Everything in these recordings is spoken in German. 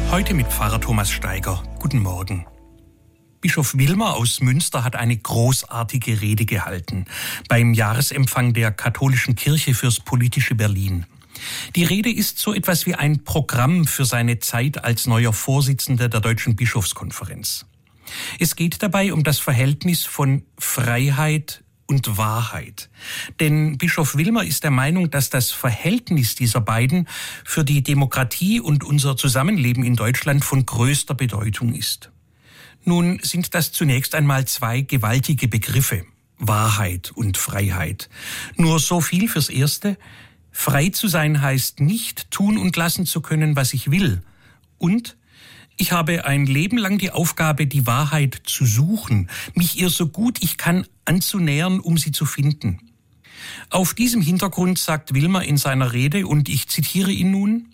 Heute mit Pfarrer Thomas Steiger. Guten Morgen. Bischof Wilmer aus Münster hat eine großartige Rede gehalten beim Jahresempfang der Katholischen Kirche fürs politische Berlin. Die Rede ist so etwas wie ein Programm für seine Zeit als neuer Vorsitzender der Deutschen Bischofskonferenz. Es geht dabei um das Verhältnis von Freiheit und Wahrheit. Denn Bischof Wilmer ist der Meinung, dass das Verhältnis dieser beiden für die Demokratie und unser Zusammenleben in Deutschland von größter Bedeutung ist. Nun sind das zunächst einmal zwei gewaltige Begriffe, Wahrheit und Freiheit. Nur so viel fürs Erste: Frei zu sein heißt nicht, tun und lassen zu können, was ich will. Und ich habe ein Leben lang die Aufgabe, die Wahrheit zu suchen, mich ihr so gut ich kann anzunähern, um sie zu finden. Auf diesem Hintergrund sagt Wilmer in seiner Rede, und ich zitiere ihn nun: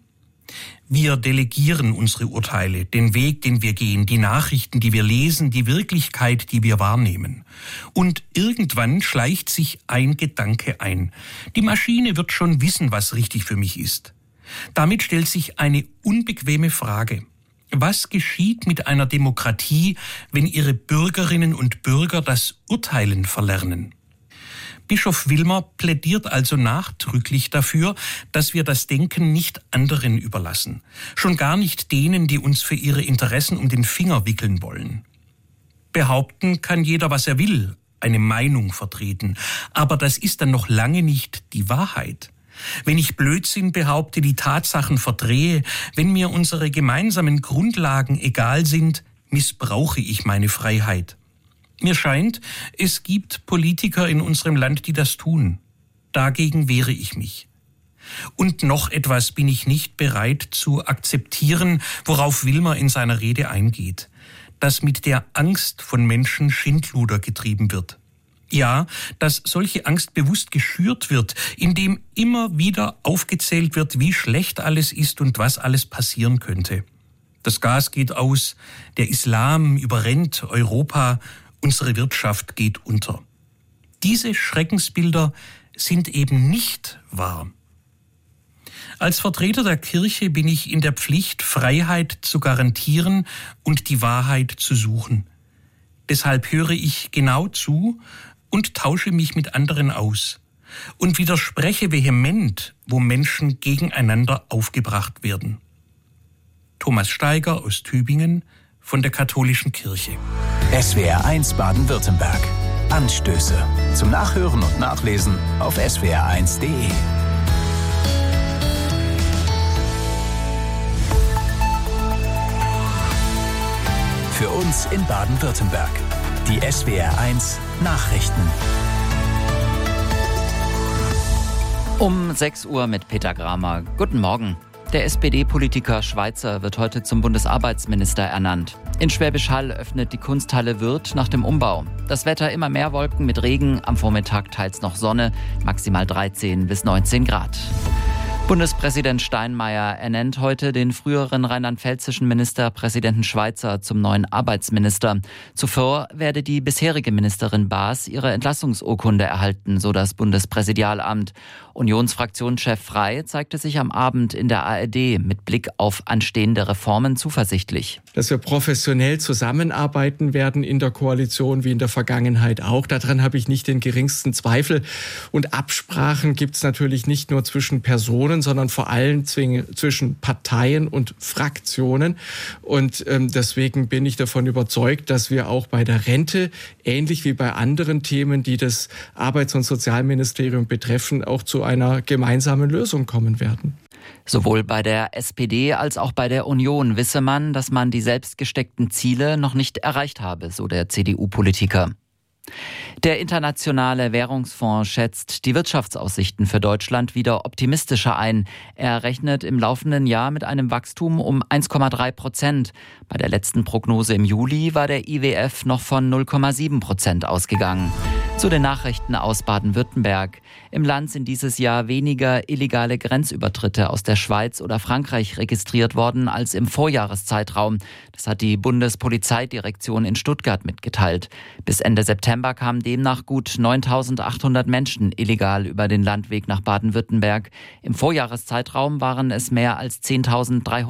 Wir delegieren unsere Urteile, den Weg, den wir gehen, die Nachrichten, die wir lesen, die Wirklichkeit, die wir wahrnehmen. Und irgendwann schleicht sich ein Gedanke ein. Die Maschine wird schon wissen, was richtig für mich ist. Damit stellt sich eine unbequeme Frage: Was geschieht mit einer Demokratie, wenn ihre Bürgerinnen und Bürger das Urteilen verlernen? Bischof Wilmer plädiert also nachdrücklich dafür, dass wir das Denken nicht anderen überlassen. Schon gar nicht denen, die uns für ihre Interessen um den Finger wickeln wollen. Behaupten kann jeder, was er will, eine Meinung vertreten. Aber das ist dann noch lange nicht die Wahrheit. Wenn ich Blödsinn behaupte, die Tatsachen verdrehe, wenn mir unsere gemeinsamen Grundlagen egal sind, missbrauche ich meine Freiheit. Mir scheint, es gibt Politiker in unserem Land, die das tun. Dagegen wehre ich mich. Und noch etwas bin ich nicht bereit zu akzeptieren, worauf Wilmer in seiner Rede eingeht: dass mit der Angst von Menschen Schindluder getrieben wird. Ja, dass solche Angst bewusst geschürt wird, indem immer wieder aufgezählt wird, wie schlecht alles ist und was alles passieren könnte. Das Gas geht aus, der Islam überrennt Europa, unsere Wirtschaft geht unter. Diese Schreckensbilder sind eben nicht wahr. Als Vertreter der Kirche bin ich in der Pflicht, Freiheit zu garantieren und die Wahrheit zu suchen. Deshalb höre ich genau zu und tausche mich mit anderen aus und widerspreche vehement, wo Menschen gegeneinander aufgebracht werden. Thomas Steiger aus Tübingen von der Katholischen Kirche. SWR1 Baden-Württemberg. Anstöße. Zum Nachhören und Nachlesen auf swr1.de. Für uns in Baden-Württemberg. Die SWR1 Nachrichten. Um 6 Uhr mit Peter Gramer. Guten Morgen. Der SPD-Politiker Schweizer wird heute zum Bundesarbeitsminister ernannt. In Schwäbisch Hall öffnet die Kunsthalle Würth nach dem Umbau. Das Wetter: immer mehr Wolken mit Regen, am Vormittag teils noch Sonne, maximal 13 bis 19 Grad. Bundespräsident Steinmeier ernennt heute den früheren rheinland-pfälzischen Ministerpräsidenten Schweizer zum neuen Arbeitsminister. Zuvor werde die bisherige Ministerin Baas ihre Entlassungsurkunde erhalten, so das Bundespräsidialamt. Unionsfraktionschef Frey zeigte sich am Abend in der ARD mit Blick auf anstehende Reformen zuversichtlich. Dass wir professionell zusammenarbeiten werden in der Koalition wie in der Vergangenheit auch. Daran habe ich nicht den geringsten Zweifel. Und Absprachen gibt es natürlich nicht nur zwischen Personen, sondern vor allem zwischen Parteien und Fraktionen. Und deswegen bin ich davon überzeugt, dass wir auch bei der Rente, ähnlich wie bei anderen Themen, die das Arbeits- und Sozialministerium betreffen, auch zu einer gemeinsamen Lösung kommen werden. Sowohl bei der SPD als auch bei der Union wisse man, dass man die selbst gesteckten Ziele noch nicht erreicht habe, so der CDU-Politiker. Der Internationale Währungsfonds schätzt die Wirtschaftsaussichten für Deutschland wieder optimistischer ein. Er rechnet im laufenden Jahr mit einem Wachstum um 1,3%. Bei der letzten Prognose im Juli war der IWF noch von 0,7% ausgegangen. Zu den Nachrichten aus Baden-Württemberg. Im Land sind dieses Jahr weniger illegale Grenzübertritte aus der Schweiz oder Frankreich registriert worden als im Vorjahreszeitraum. Das hat die Bundespolizeidirektion in Stuttgart mitgeteilt. Bis Ende September kamen demnach gut 9.800 Menschen illegal über den Landweg nach Baden-Württemberg. Im Vorjahreszeitraum waren es mehr als 10.300.